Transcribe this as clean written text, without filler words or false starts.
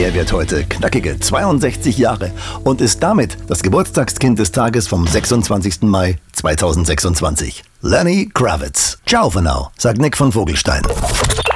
Er wird heute knackige 62 Jahre und ist damit das Geburtstagskind des Tages vom 26. Mai 2026. Lenny Kravitz. Ciao for now, sagt Nick von Vogelstein.